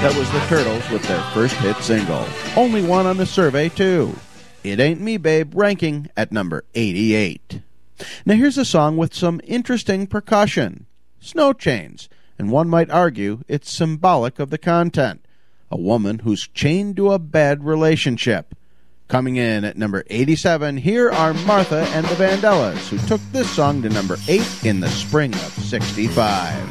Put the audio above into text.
That was the Turtles with their first hit single. Only one on the survey, too. It Ain't Me, Babe, ranking at number 88. Now here's a song with some interesting percussion. Snow Chains, and one might argue it's symbolic of the content. A woman who's chained to a bad relationship. Coming in at number 87, here are Martha and the Vandellas, who took this song to number 8 in the spring of '65.